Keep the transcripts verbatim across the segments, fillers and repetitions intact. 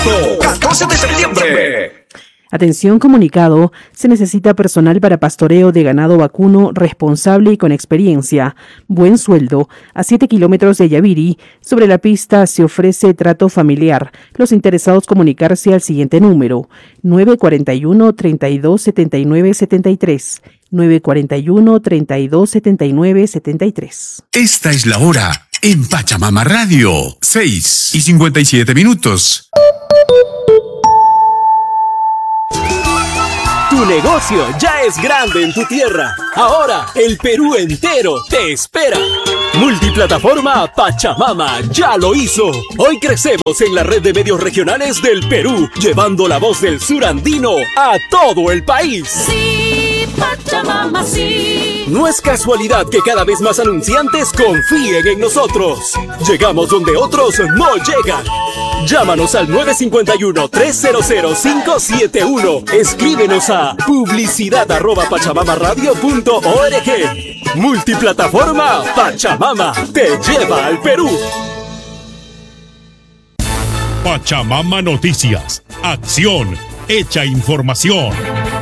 Sábado, catorce de septiembre. Atención, comunicado, se necesita personal para pastoreo de ganado vacuno responsable y con experiencia. Buen sueldo. A siete kilómetros de Yaviri, sobre la pista se ofrece trato familiar. Los interesados comunicarse al siguiente número, nueve cuatro uno, treinta y dos, setenta y nueve, setenta y tres. nueve cuatro uno, treinta y dos, setenta y nueve, setenta y tres. Esta es la hora en Pachamama Radio, seis y cincuenta y siete minutos. Tu negocio ya es grande en tu tierra. Ahora el Perú entero te espera. Multiplataforma Pachamama ya lo hizo. Hoy crecemos en la red de medios regionales del Perú, llevando la voz del sur andino a todo el país. Sí, Pachamama, sí. No es casualidad que cada vez más anunciantes confíen en nosotros. Llegamos donde otros no llegan. Llámanos al nueve cinco uno, tres cero cero, cinco siete uno. Escríbenos a publicidad arroba pachamamaradio punto org. Multiplataforma Pachamama te lleva al Perú. Pachamama Noticias. Acción hecha información.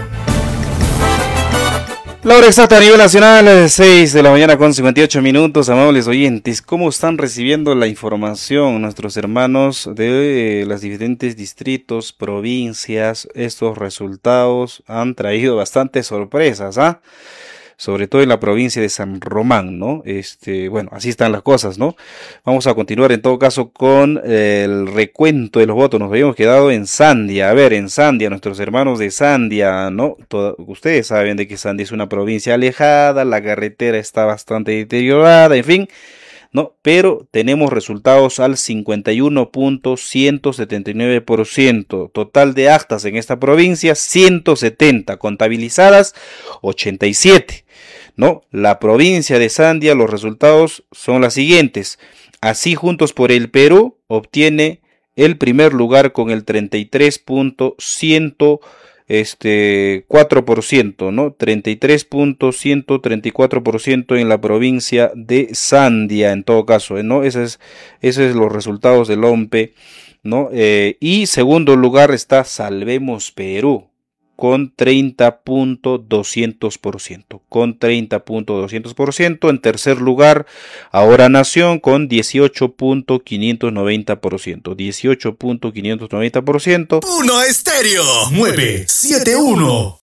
La hora exacta a nivel nacional, seis de la mañana con cincuenta y ocho minutos. Amables oyentes, ¿cómo están recibiendo la información nuestros hermanos de los diferentes distritos, provincias? Estos resultados han traído bastantes sorpresas, ¿ah? ¿eh? Sobre todo en la provincia de San Román, ¿no? Este, bueno, así están las cosas, ¿no? Vamos a continuar en todo caso con el recuento de los votos. Nos habíamos quedado en Sandia. A ver, en Sandia, nuestros hermanos de Sandia, ¿no? Todo, ustedes saben de que Sandia es una provincia alejada, la carretera está bastante deteriorada, en fin, ¿no? Pero tenemos resultados al cincuenta y uno punto ciento setenta y nueve por ciento. Total de actas en esta provincia, ciento setenta. Contabilizadas, ochenta y siete. ¿No? La provincia de Sandia, los resultados son las siguientes. Así Juntos por el Perú obtiene el primer lugar con el treinta y tres punto ciento cuatro por ciento, ¿no? treinta y tres punto ciento treinta y cuatro por ciento en la provincia de Sandia, en todo caso, ¿no? Ese es, ese es los resultados del O M P E, ¿no? Eh, y segundo lugar está Salvemos Perú, con treinta punto doscientos por ciento, con treinta punto doscientos por ciento. En tercer lugar, Ahora Nación con dieciocho punto quinientos noventa por ciento, dieciocho punto quinientos noventa por ciento. Uno Estéreo, nueve siete uno.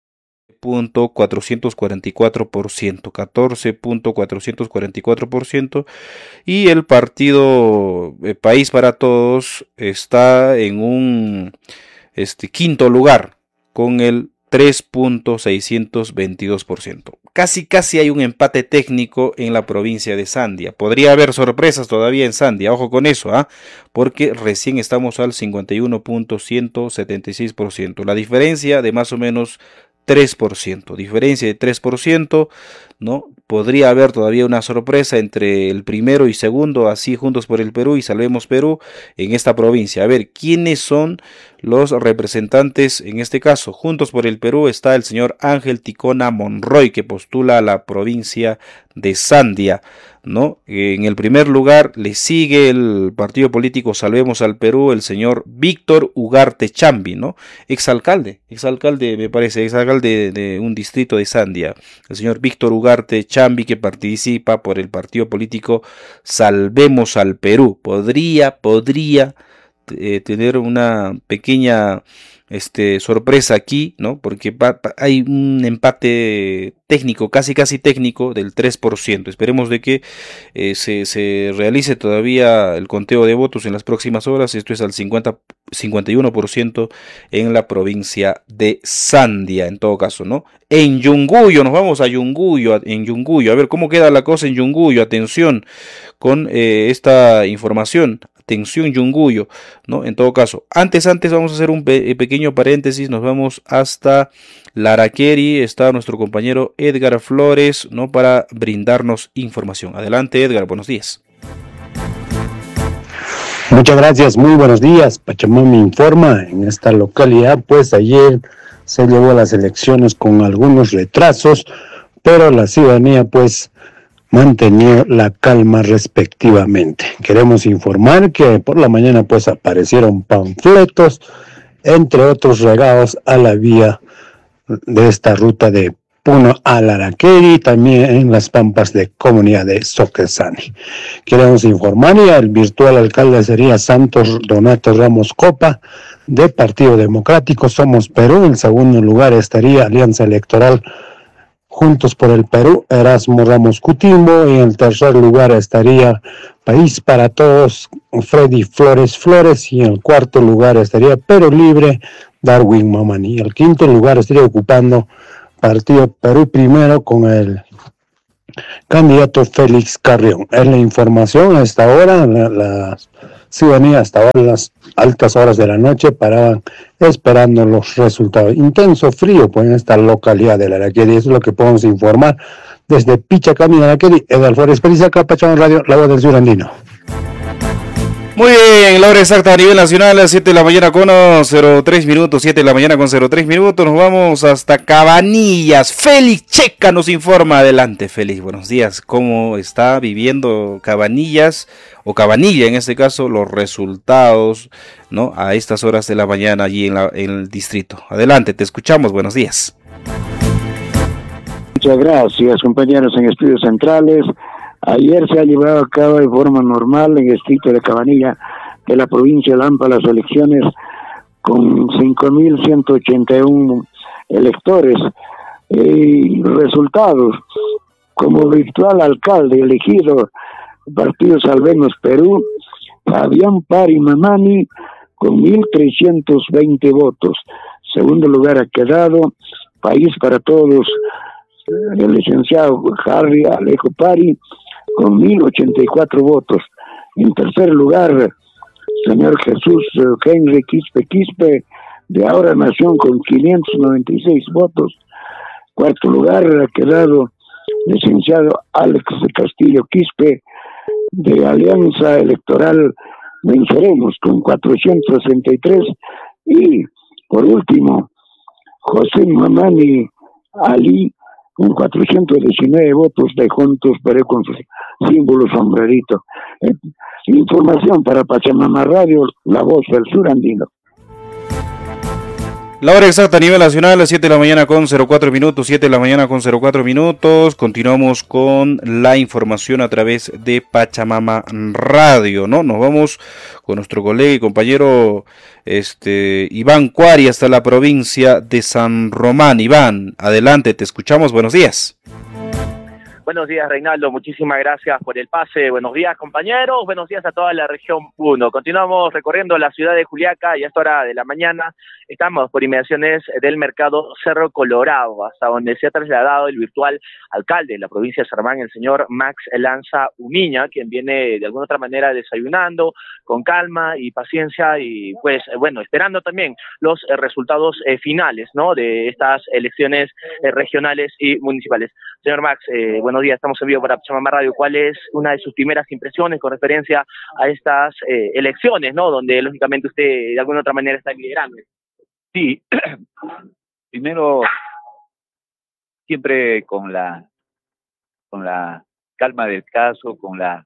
Punto cuatrocientos cuarenta y cuatro por ciento, catorce punto cuatrocientos cuarenta y cuatro por ciento. Y el partido eh, País para Todos está en un este, quinto lugar, con el tres punto seiscientos veintidós por ciento. Casi casi hay un empate técnico en la provincia de Sandia. Podría haber sorpresas todavía en Sandia, ojo con eso, ¿ah? ¿eh? Porque recién estamos al cincuenta y uno punto ciento setenta y seis por ciento. La diferencia de más o menos tres por ciento, diferencia de tres por ciento, ¿no? Podría haber todavía una sorpresa entre el primero y segundo, así Juntos por el Perú y Salvemos Perú en esta provincia. A ver, ¿quiénes son los representantes en este caso? Juntos por el Perú está el señor Ángel Ticona Monroy, que postula a la provincia de Sandia, ¿no? En el primer lugar le sigue el partido político Salvemos al Perú, el señor Víctor Ugarte Chambi, ¿no? Exalcalde, exalcalde me parece, exalcalde de, de un distrito de Sandia, el señor Víctor Ugarte Chambi, que participa por el partido político Salvemos al Perú. Podría, podría eh, tener una pequeña este, sorpresa aquí, ¿no? Porque va, hay un empate técnico, casi casi técnico del tres por ciento. Esperemos de que eh, se, se realice todavía el conteo de votos en las próximas horas. Esto es al cincuenta, cincuenta y uno por ciento en la provincia de Sandia, en todo caso, ¿no? En Yunguyo, nos vamos a Yunguyo, en Yunguyo, a ver cómo queda la cosa en Yunguyo. Atención con eh, esta información. Atención Yunguyo, ¿no? En todo caso, antes, antes vamos a hacer un pe- pequeño paréntesis, nos vamos hasta Laraqueri, está nuestro compañero Edgar Flores, ¿no? Para brindarnos información. Adelante Edgar, buenos días. Muchas gracias, muy buenos días. Pachamama informa. En esta localidad, pues ayer se llevó las elecciones con algunos retrasos, pero la ciudadanía pues mantenido la calma respectivamente. Queremos informar que por la mañana pues aparecieron panfletos, entre otros regados a la vía de esta ruta de Puno a Laraqueri, también en las pampas de Comunidad de Soquesani. Queremos informar y el virtual alcalde sería Santos Donato Ramos Copa, de Partido Democrático Somos Perú. En segundo lugar estaría Alianza Electoral Juntos por el Perú, Erasmo Ramos Cutimbo, y en el tercer lugar estaría País para Todos, Freddy Flores Flores, y en el cuarto lugar estaría Perú Libre, Darwin Mamani. El quinto lugar estaría ocupando Partido Perú Primero con el candidato Félix Carrión. Es la información a esta hora. La, la ciudadanía hasta ahora, las altas horas de la noche, paraban esperando los resultados. Intenso frío pues en esta localidad de Laraqueri. Eso es lo que podemos informar desde Pichacami, Laraqueri. Edal Flores Perizaca, Pachamama Radio, La Voz del Sur Andino. Muy bien, la hora exacta a nivel nacional, a siete de la mañana con cero tres minutos, siete de la mañana con cero tres minutos, nos vamos hasta Cabanillas. Félix Checa nos informa. Adelante, Félix, buenos días. ¿Cómo está viviendo Cabanillas, o Cabanilla en este caso, los resultados, ¿no?, a estas horas de la mañana allí en, la, en el distrito? Adelante, te escuchamos, buenos días. Muchas gracias, compañeros en estudios centrales. Ayer se ha llevado a cabo de forma normal en el distrito de Cabanilla de la provincia de Lampa las elecciones con cinco mil ciento ochenta y uno electores. Y resultados: como virtual alcalde elegido Partido Salvemos Perú, Fabián Pari Mamani con mil trescientos veinte votos. Segundo lugar ha quedado País para Todos, el licenciado Harry Alejo Pari con mil ochenta y cuatro votos. En tercer lugar, señor Jesús Henry Quispe Quispe, de Ahora Nación, con quinientos noventa y seis votos. Cuarto lugar ha quedado licenciado Alex Castillo Quispe, de Alianza Electoral Venceremos, con cuatrocientos sesenta y tres. Y por último, José Mamani Ali con cuatrocientos diecinueve votos de Juntos Perú con su símbolo sombrerito. Eh, información para Pachamama Radio, La Voz del Sur Andino. La hora exacta a nivel nacional, a las siete de la mañana con cero cuatro minutos, siete de la mañana con cero cuatro minutos. Continuamos con la información a través de Pachamama Radio, ¿no? Nos vamos con nuestro colega y compañero este Iván Cuari hasta la provincia de San Román. Iván, adelante, te escuchamos, buenos días. Buenos días, Reinaldo, muchísimas gracias por el pase. Buenos días, compañeros, buenos días a toda la región uno. Continuamos recorriendo la ciudad de Juliaca y a esta hora de la mañana estamos por inmediaciones del mercado Cerro Colorado, hasta donde se ha trasladado el virtual alcalde de la provincia de San Román, el señor Max Lanza Umiña, quien viene de alguna otra manera desayunando con calma y paciencia y pues bueno, esperando también los eh, resultados eh, finales, ¿no?, de estas elecciones eh, regionales y municipales. Señor Max, eh, buenos días, estamos en vivo para Pachamama Radio. ¿Cuál es una de sus primeras impresiones con referencia a estas eh, elecciones, ¿no?, donde lógicamente usted de alguna otra manera está liderando? Sí, primero, siempre con la con la calma del caso, con la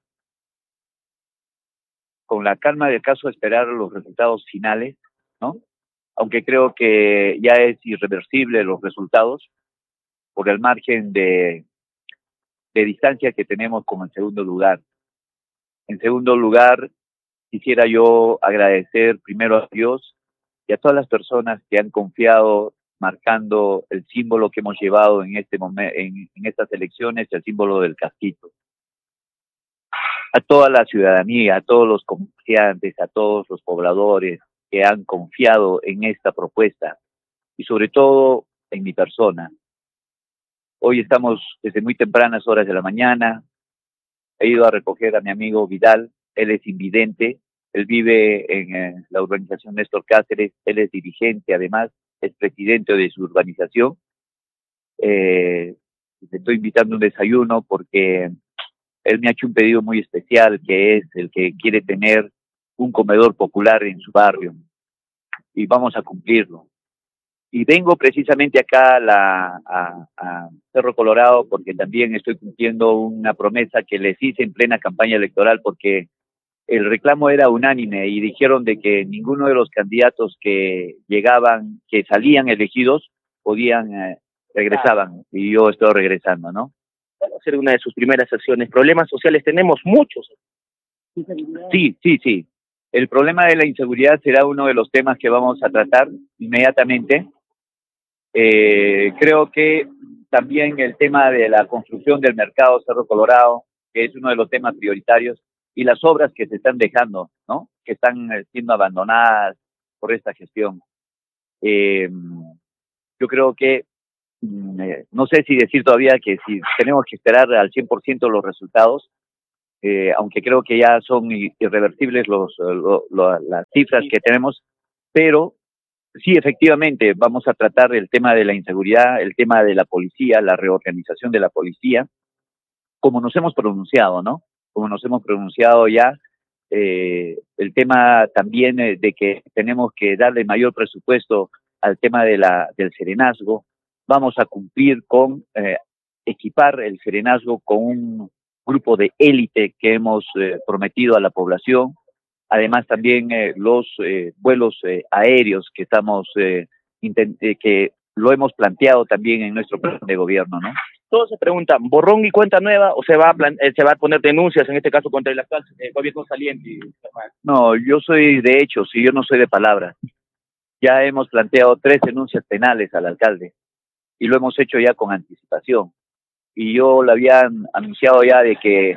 con la calma del caso esperar los resultados finales, ¿no? Aunque creo que ya es irreversible los resultados por el margen de, de distancia que tenemos como en segundo lugar. En segundo lugar, quisiera yo agradecer primero a Dios y a todas las personas que han confiado marcando el símbolo que hemos llevado en este momento, en, en estas elecciones, el símbolo del casquito. A toda la ciudadanía, a todos los comerciantes, a todos los pobladores que han confiado en esta propuesta y sobre todo en mi persona. Hoy estamos desde muy tempranas horas de la mañana. He ido a recoger a mi amigo Vidal, él es invidente, él vive en eh, la urbanización Néstor Cáceres, él es dirigente, además es presidente de su urbanización. Eh, le estoy invitando a un desayuno porque él me ha hecho un pedido muy especial, que es el que quiere tener un comedor popular en su barrio, y vamos a cumplirlo. Y vengo precisamente acá a, la, a, a Cerro Colorado porque también estoy cumpliendo una promesa que les hice en plena campaña electoral, porque el reclamo era unánime y dijeron de que ninguno de los candidatos que llegaban, que salían elegidos, podían, eh, regresaban, y yo estoy regresando, ¿no? Va a ser una de sus primeras acciones. Problemas sociales tenemos muchos. Sí, sí, sí. El problema de la inseguridad será uno de los temas que vamos a tratar inmediatamente. Eh, creo que también el tema de la construcción del mercado Cerro Colorado, que es uno de los temas prioritarios, y las obras que se están dejando, ¿no? Que están eh, siendo abandonadas por esta gestión. Eh, yo creo que, eh, no sé si decir todavía que si tenemos que esperar al cien por ciento los resultados, eh, aunque creo que ya son irreversibles los, lo, lo, las cifras que tenemos, pero sí, efectivamente, vamos a tratar el tema de la inseguridad, el tema de la policía, la reorganización de la policía, como nos hemos pronunciado, ¿no? Como nos hemos pronunciado ya, eh, el tema también eh, de que tenemos que darle mayor presupuesto al tema de la del serenazgo. Vamos a cumplir con eh, equipar el serenazgo con un grupo de élite que hemos eh, prometido a la población. Además también eh, los eh, vuelos eh, aéreos que estamos eh, eh, que lo hemos planteado también en nuestro plan de gobierno, ¿no? Todos se preguntan, ¿borrón y cuenta nueva o se va a plan eh, se va a poner denuncias, en este caso contra el actual eh, gobierno saliente? No, yo soy de hechos y yo no soy de palabras. Ya hemos planteado tres denuncias penales al alcalde y lo hemos hecho ya con anticipación. Y yo lo había anunciado ya de que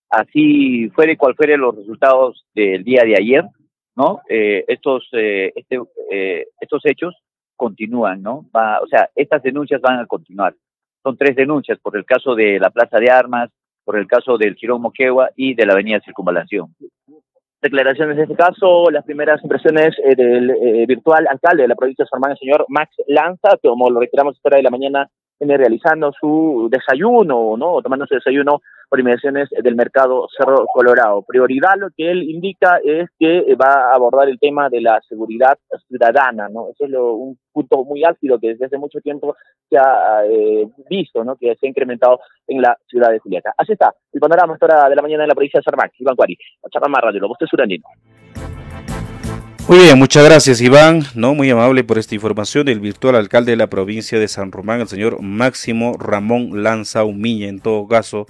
así fuere cual fuere los resultados del día de ayer, ¿no? Eh, estos eh, este, eh, estos hechos continúan, ¿no? Va, o sea, estas denuncias van a continuar. Son tres denuncias por el caso de la Plaza de Armas, por el caso del Jirón Moquegua y de la Avenida Circunvalación. Declaraciones en este caso, las primeras impresiones eh, del eh, virtual alcalde de la provincia de San Román, el señor Max Lanza, que como lo reiteramos a esta hora de la mañana, viene realizando su desayuno, ¿no? Tomando su desayuno por inmediaciones del mercado Cerro Colorado. Prioridad, lo que él indica es que va a abordar el tema de la seguridad ciudadana, ¿no? Eso es lo, un punto muy álgido que desde hace mucho tiempo se ha eh, visto, ¿no? Que se ha incrementado en la ciudad de Juliaca. Así está el panorama a esta hora de la mañana en la provincia de San Román. Iván Cuari, Pachamama Radio, Lobo Surandino. Muy bien, muchas gracias Iván, no muy amable por esta información del virtual alcalde de la provincia de San Román, el señor Máximo Ramón Lanza Umiña, en todo caso,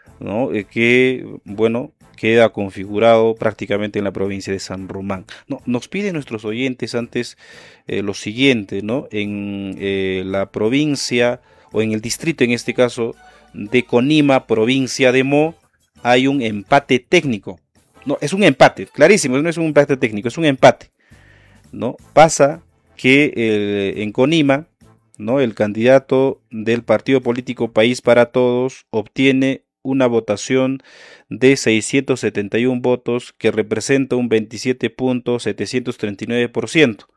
no eh, que bueno queda configurado prácticamente en la provincia de San Román. No, nos piden nuestros oyentes antes eh, lo siguiente, no, en eh, la provincia o en el distrito en este caso de Conima, provincia de Mo, hay un empate técnico. No, es un empate, clarísimo, no es un empate técnico, es un empate, ¿no? Pasa que eh, en Conima, ¿no? El candidato del partido político País para Todos obtiene una votación de seiscientos setenta y uno votos, que representa un veintisiete punto setecientos treinta y nueve por ciento.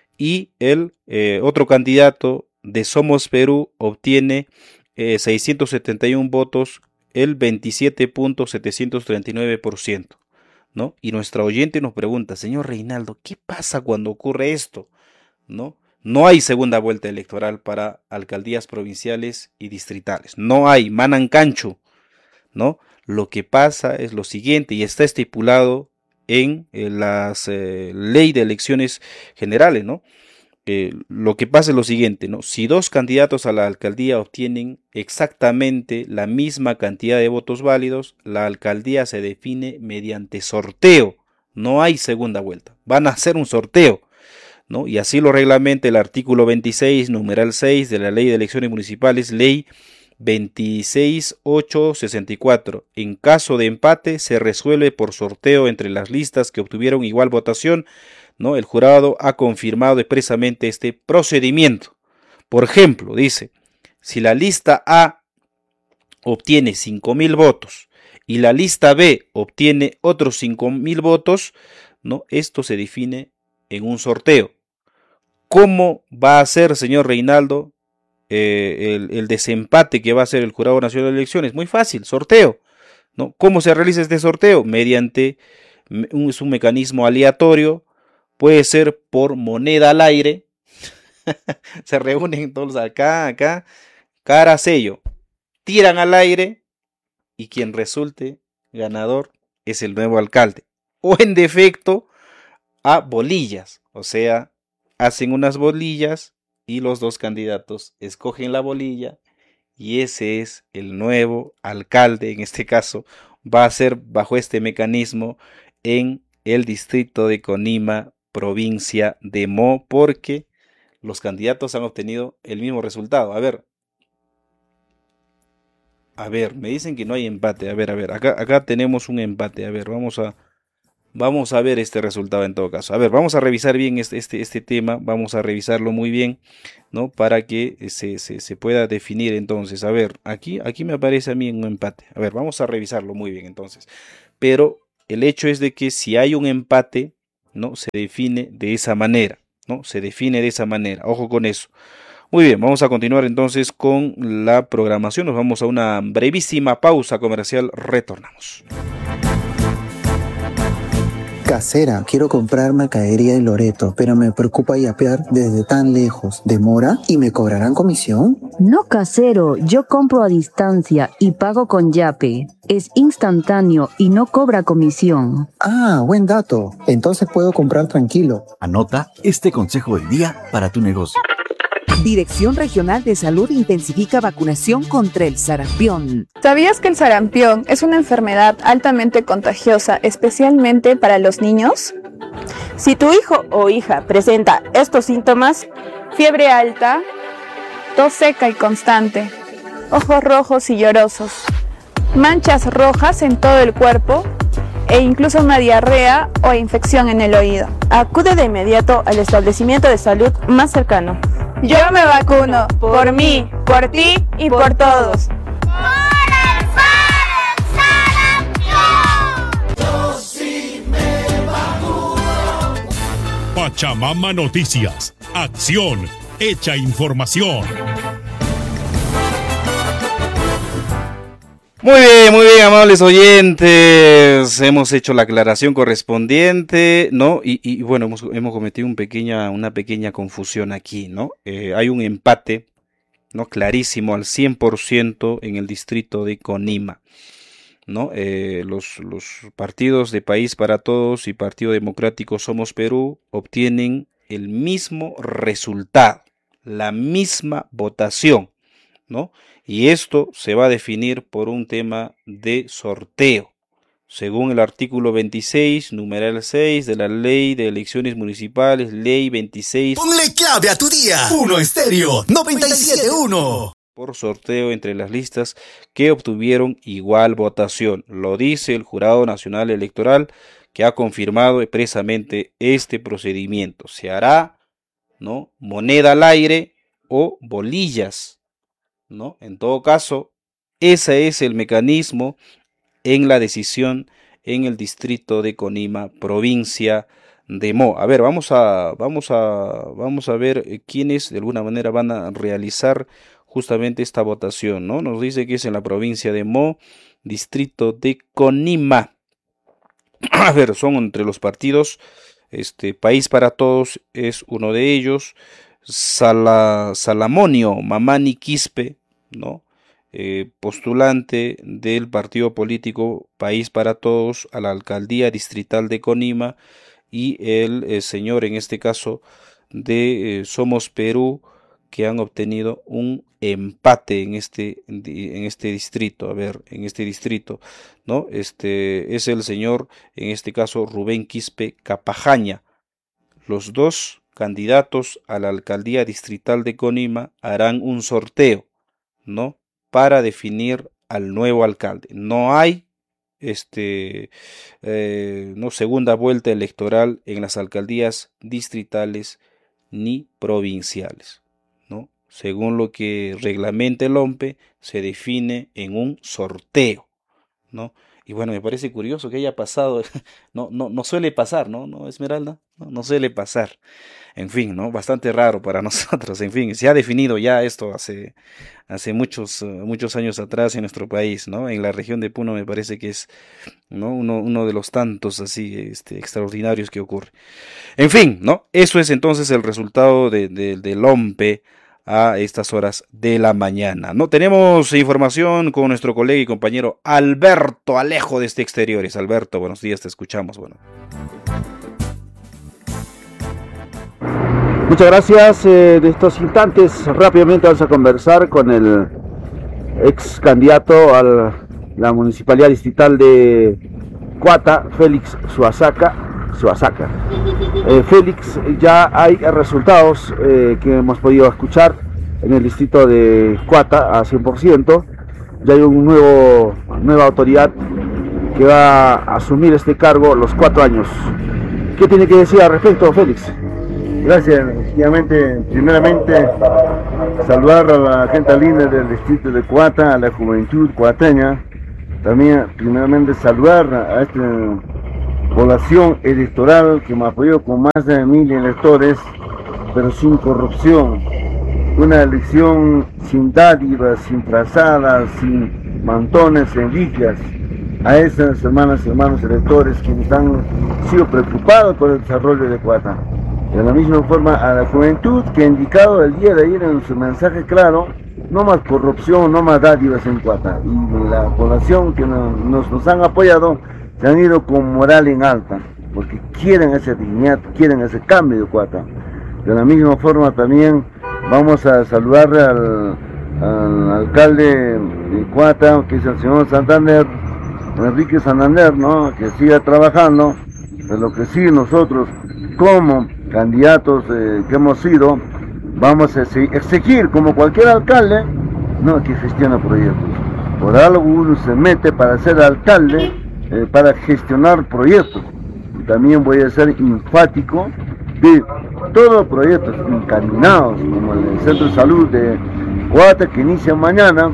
Y el eh, otro candidato de Somos Perú obtiene eh, seiscientos setenta y uno votos, el veintisiete punto setecientos treinta y nueve por ciento. ¿No? Y nuestra oyente nos pregunta, señor Reinaldo, ¿qué pasa cuando ocurre esto? ¿No? No hay segunda vuelta electoral para alcaldías provinciales y distritales. No hay, manan cancho, ¿no? Lo que pasa es lo siguiente, y está estipulado en eh, las eh, ley de elecciones generales, ¿no? Eh, lo que pasa es lo siguiente, ¿no? Si dos candidatos a la alcaldía obtienen exactamente la misma cantidad de votos válidos, la alcaldía se define mediante sorteo. No hay segunda vuelta. Van a hacer un sorteo, ¿no? Y así lo reglamenta el artículo veintiséis, numeral seis de la Ley de Elecciones Municipales, ley veintiséis mil ochocientos sesenta y cuatro. En caso de empate, se resuelve por sorteo entre las listas que obtuvieron igual votación, ¿no? El jurado ha confirmado expresamente este procedimiento. Por ejemplo, dice, si la lista A obtiene cinco mil votos y la lista B obtiene otros cinco mil votos, ¿no? Esto se define en un sorteo. ¿Cómo va a ser, señor Reinaldo, eh, el, el desempate que va a hacer el Jurado Nacional de Elecciones? Muy fácil, sorteo, ¿no? ¿Cómo se realiza este sorteo? Mediante un, es un mecanismo aleatorio. Puede ser por moneda al aire, Se reúnen todos acá, acá, cara a sello, tiran al aire y quien resulte ganador es el nuevo alcalde. O en defecto, a bolillas, o sea, hacen unas bolillas y los dos candidatos escogen la bolilla y ese es el nuevo alcalde. En este caso va a ser bajo este mecanismo en el distrito de Conima, provincia de Mo, porque los candidatos han obtenido el mismo resultado. A ver, a ver, me dicen que no hay empate. A ver, a ver, acá, acá tenemos un empate. A ver, vamos a, vamos a ver este resultado en todo caso. A ver, vamos a revisar bien este, este, este tema, vamos a revisarlo muy bien, ¿no? Para que se, se, se pueda definir entonces. A ver, aquí, aquí me aparece a mí un empate. A ver, vamos a revisarlo muy bien entonces. Pero el hecho es de que si hay un empate, ¿no? Se define de esa manera, ¿no? Se define de esa manera. Ojo con eso. Muy bien, vamos a continuar entonces con la programación. Nos vamos a una brevísima pausa comercial. Retornamos. Casera, quiero comprar mercadería en Loreto, pero me preocupa yapear desde tan lejos. ¿Demora? ¿Y me cobrarán comisión? No, casero, yo compro a distancia y pago con Yape. Es instantáneo y no cobra comisión. Ah, buen dato. Entonces puedo comprar tranquilo. Anota este consejo del día para tu negocio. Dirección Regional de Salud intensifica vacunación contra el sarampión. ¿Sabías que el sarampión es una enfermedad altamente contagiosa, especialmente para los niños? Si tu hijo o hija presenta estos síntomas, fiebre alta, tos seca y constante, ojos rojos y llorosos, manchas rojas en todo el cuerpo e incluso una diarrea o infección en el oído, acude de inmediato al establecimiento de salud más cercano. Yo me vacuno, por mí, por ti y por todos. Yo sí me vacuno. Pachamama Noticias. Acción, hecha información. Muy bien, muy bien, amables oyentes. Hemos hecho la aclaración correspondiente, ¿no? Y, y bueno, hemos, hemos cometido un pequeña, una pequeña confusión aquí, ¿no? Eh, hay un empate, ¿no? Clarísimo al cien por ciento en el distrito de Conima, ¿no? Eh, los, los partidos de País para Todos y Partido Democrático Somos Perú obtienen el mismo resultado, la misma votación, ¿no? Y esto se va a definir por un tema de sorteo, según el artículo veintiséis, numeral seis de la Ley de Elecciones Municipales, Ley veintiséis. Ponle clave a tu día. Uno Estéreo noventa y siete punto uno. Por sorteo entre las listas que obtuvieron igual votación. Lo dice el Jurado Nacional Electoral, que ha confirmado expresamente este procedimiento. Se hará, ¿no?, moneda al aire o bolillas, ¿no? En todo caso, ese es el mecanismo en la decisión en el distrito de Conima, provincia de Mo. A ver, vamos a, vamos a, vamos a ver quiénes de alguna manera van a realizar justamente esta votación, ¿no? Nos dice que es en la provincia de Mo, distrito de Conima. A ver, son entre los partidos, este, País para Todos es uno de ellos. Sala, Salamonio Mamani Quispe, ¿no? Eh, postulante del partido político País para Todos a la alcaldía distrital de Conima, y el eh, señor, en este caso, de eh, Somos Perú, que han obtenido un empate en este, en este distrito. A ver, en este distrito, ¿no? Este es el señor, en este caso, Rubén Quispe Capajaña. Los dos candidatos a la alcaldía distrital de Conima harán un sorteo, ¿no?, para definir al nuevo alcalde. No hay este eh, no segunda vuelta electoral en las alcaldías distritales ni provinciales, ¿no? Según lo que reglamenta el O M P E, se define en un sorteo, ¿no? Y bueno, me parece curioso que haya pasado, no, no, no suele pasar, ¿no? ¿No, Esmeralda? No, no suele pasar. En fin, ¿no? Bastante raro para nosotros. En fin, se ha definido ya esto hace, hace muchos, uh, muchos años atrás en nuestro país, ¿no? En la región de Puno me parece que es, ¿no? Uno, uno de los tantos así, este, extraordinarios que ocurre. En fin, ¿no? Eso es entonces el resultado de, de, del OMPE a estas horas de la mañana. No tenemos información con nuestro colega y compañero Alberto Alejo desde Exteriores. Alberto, buenos días, te escuchamos. Bueno. Muchas gracias. Eh, de estos instantes rápidamente vamos a conversar con el ex candidato a la municipalidad distrital de Cuata, Félix Suazaca. Suazaca. Eh, Félix, ya hay resultados eh, que hemos podido escuchar en el distrito de Cuata a cien por ciento. Ya hay un nuevo nueva autoridad que va a asumir este cargo los cuatro años. ¿Qué tiene que decir al respecto, Félix? Gracias, sencillamente, primeramente saludar a la gente linda del distrito de Cuata, a la juventud cuateña, también primeramente saludar a esta población electoral que me apoyó con más de mil electores, pero sin corrupción, una elección sin dádivas, sin trazadas, sin mantones, envidias, a esas hermanas y hermanos electores que han sido preocupados por el desarrollo de Cuata. De la misma forma a la juventud que ha indicado el día de ayer en su mensaje claro, no más corrupción, no más dádivas en Cuata. Y la población que nos, nos han apoyado se han ido con moral en alta, porque quieren esa dignidad, quieren ese cambio de Cuata. De la misma forma también vamos a saludar al, al alcalde de Cuata, que es el señor Santander, Enrique Santander, ¿no? Que siga trabajando, de lo que sí nosotros como candidatos eh, que hemos sido, vamos a exigir como cualquier alcalde, no, que gestiona proyectos. Por algo uno se mete para ser alcalde, eh, para gestionar proyectos. También voy a ser enfático de todos los proyectos encaminados, como el Centro de Salud de Cuata, que inicia mañana,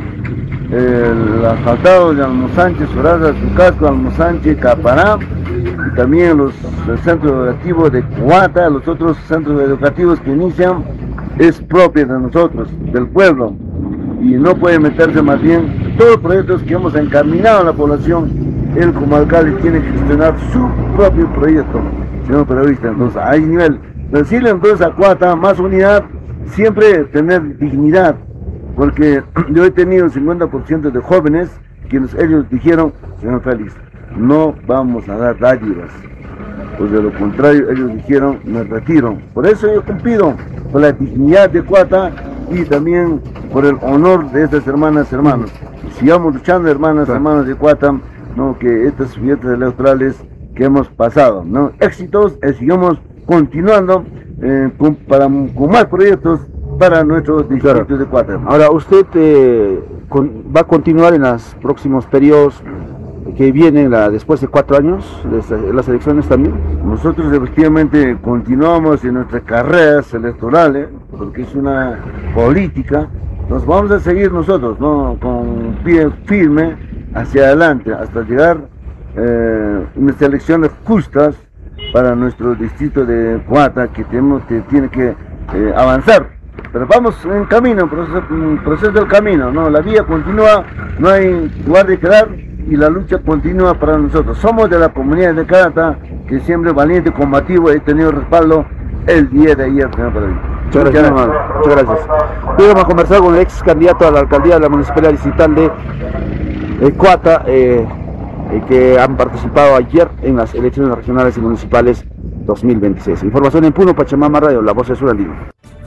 el asfaltado de Almosánchez, Soraza, Sucasco, Almosánchez, Capará, y también los el centro educativo de Cuata, los otros centros educativos que inician, es propia de nosotros, del pueblo, y no puede meterse más bien todos los proyectos que hemos encaminado a la población. Él como alcalde tiene que gestionar su propio proyecto, señor periodista. Entonces hay nivel, decirle entonces a Cuata más unidad, siempre tener dignidad, porque yo he tenido el cincuenta por ciento de jóvenes quienes ellos dijeron, señor Félix, no vamos a dar dádivas, pues de lo contrario ellos dijeron, me retiro. Por eso yo cumplido por la dignidad de Cuata y también por el honor de estas hermanas y hermanos. Sigamos luchando, hermanas y hermanos de Cuata, no, que estas fiestas electorales que hemos pasado, no, éxitos, y sigamos continuando eh, con, para, con más proyectos para nuestros distritos claro. de Cuata. Ahora, usted eh, con, va a continuar en los próximos periodos que vienen la, después de cuatro años de las elecciones también. Nosotros efectivamente continuamos en nuestras carreras electorales, porque es una política, nos vamos a seguir nosotros, ¿no? Con pie firme hacia adelante, hasta llegar eh, unas elecciones justas para nuestro distrito de Cuata, que tenemos que tiene que eh, avanzar. Pero vamos en camino, proceso, proceso del camino, ¿no? La vía continúa, no hay lugar de quedar y la lucha continúa para nosotros. Somos de la comunidad de Cuata, que siempre valiente, combativo, he tenido respaldo el día de ayer, señor Pedro. Muchas gracias, hermano. Muchas gracias. Hoy vamos a conversar con el ex candidato a la alcaldía de la municipalidad distrital de, de Cuata, eh, eh, que han participado ayer en las elecciones regionales y municipales dos mil veintiséis. Información en Puno, Pachamama Radio, la voz de Sur Andino.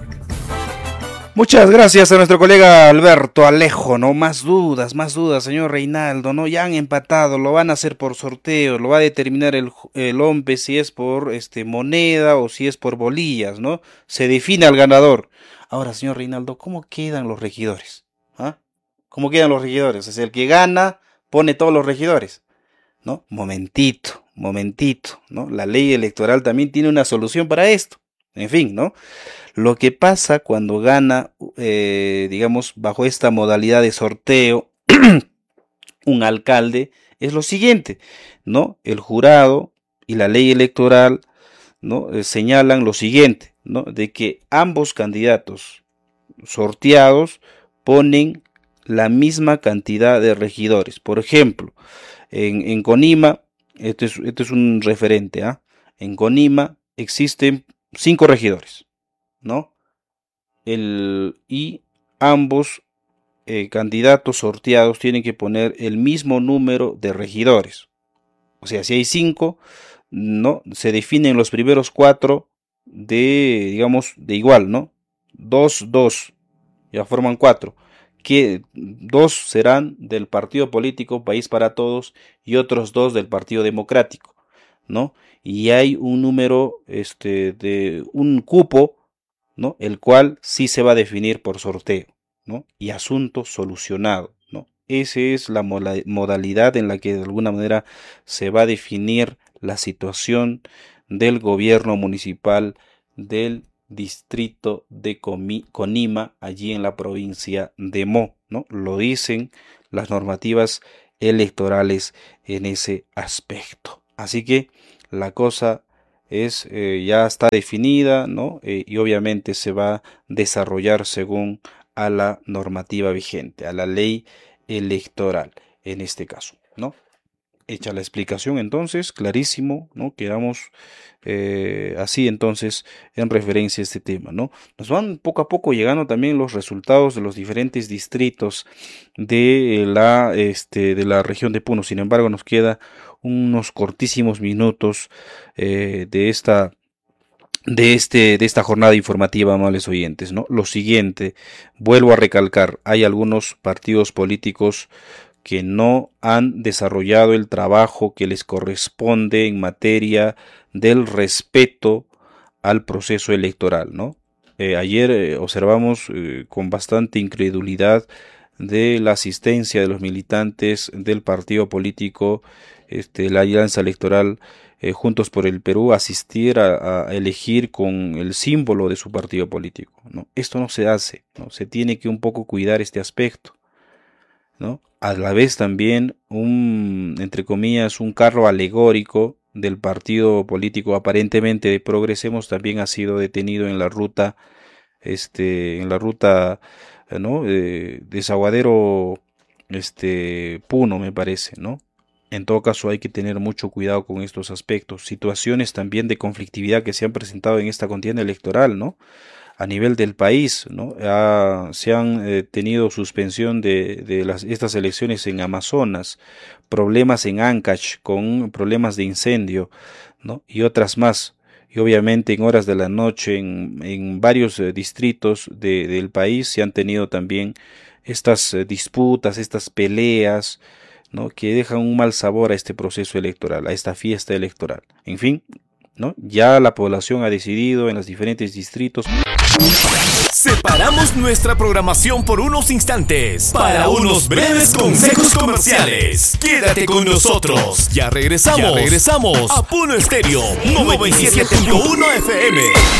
Muchas gracias a nuestro colega Alberto Alejo, ¿no? Más dudas, más dudas, señor Reinaldo, ¿no? Ya han empatado, lo van a hacer por sorteo, lo va a determinar el, el OMPE si es por este, moneda o si es por bolillas, ¿no? Se define al ganador. Ahora, señor Reinaldo, ¿cómo quedan los regidores? ¿Ah? ¿Cómo quedan los regidores? Es el que gana, pone todos los regidores, ¿no? Momentito, momentito, ¿no? La ley electoral también tiene una solución para esto. En fin, ¿no? Lo que pasa cuando gana, eh, digamos, bajo esta modalidad de sorteo, un alcalde, es lo siguiente, ¿no? El jurado y la ley electoral, ¿no? Eh, señalan lo siguiente, ¿no? De que ambos candidatos sorteados ponen la misma cantidad de regidores. Por ejemplo, en, en Conima, este es, este es un referente, ¿ah? En Conima existen cinco regidores, ¿no? El, y ambos eh, candidatos sorteados tienen que poner el mismo número de regidores. O sea, si hay cinco, ¿no? Se definen los primeros cuatro de, digamos, de igual, ¿no? Dos, dos, ya forman cuatro. Que dos serán del partido político País para Todos y otros dos del Partido Democrático, ¿no? Y hay un número, este, de un cupo, ¿no? El cual sí se va a definir por sorteo, ¿no? Y asunto solucionado, ¿no? Esa es la modalidad en la que de alguna manera se va a definir la situación del gobierno municipal del distrito de Conima, allí en la provincia de Mo, ¿no? Lo dicen las normativas electorales en ese aspecto. Así que la cosa es eh, ya está definida, ¿no? Eh, y obviamente se va a desarrollar según a la normativa vigente, a la ley electoral en este caso, ¿no? Hecha la explicación, entonces, clarísimo, ¿no? Quedamos eh, así entonces en referencia a este tema, ¿no? Nos van poco a poco llegando también los resultados de los diferentes distritos de la, este, de la región de Puno. Sin embargo, nos queda unos cortísimos minutos eh, de esta de este de esta jornada informativa, amables oyentes, ¿no? Lo siguiente, vuelvo a recalcar, hay algunos partidos políticos que no han desarrollado el trabajo que les corresponde en materia del respeto al proceso electoral, ¿no? Eh, ayer eh, observamos eh, con bastante incredulidad de la asistencia de los militantes del partido político, este, la alianza electoral eh, Juntos por el Perú, asistir a, a elegir con el símbolo de su partido político, ¿no? Esto no se hace, ¿no? Se tiene que un poco cuidar este aspecto, ¿no? A la vez también un, entre comillas, un carro alegórico del partido político aparentemente de Progresemos también ha sido detenido en la ruta, este, en la ruta, ¿no? De Desaguadero, este, Puno, me parece, ¿no? En todo caso hay que tener mucho cuidado con estos aspectos, situaciones también de conflictividad que se han presentado en esta contienda electoral, ¿no? A nivel del país, ¿no? Ha, se han eh, tenido suspensión de, de las, estas elecciones en Amazonas, problemas en Ancash con problemas de incendio, ¿no? Y otras más. Y obviamente en horas de la noche en, en varios eh, distritos de, del país se han tenido también estas eh, disputas, estas peleas, ¿no? Que dejan un mal sabor a este proceso electoral, a esta fiesta electoral. En fin, ¿no? Ya la población ha decidido en los diferentes distritos. Separamos nuestra programación por unos instantes para unos breves consejos comerciales. Quédate con nosotros. Ya regresamos. Ya regresamos a Puno Estéreo noventa y siete punto uno F M.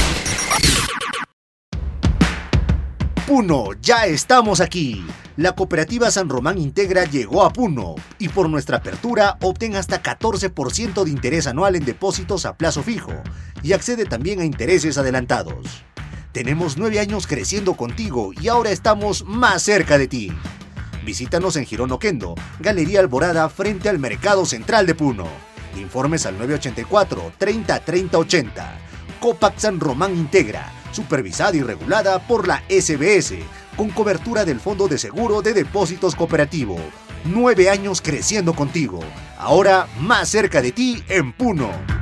Puno, ya estamos aquí. La cooperativa San Román Integra llegó a Puno y por nuestra apertura obtén hasta catorce por ciento de interés anual en depósitos a plazo fijo y accede también a intereses adelantados. Tenemos nueve años creciendo contigo y ahora estamos más cerca de ti. Visítanos en Girón Oquendo, Galería Alborada frente al Mercado Central de Puno. Informes al nueve ochenta y cuatro, treinta, treinta, ochenta. Copac San Román Integra, supervisada y regulada por la S B S, con cobertura del Fondo de Seguro de Depósitos Cooperativo. Nueve años creciendo contigo, ahora más cerca de ti en Puno.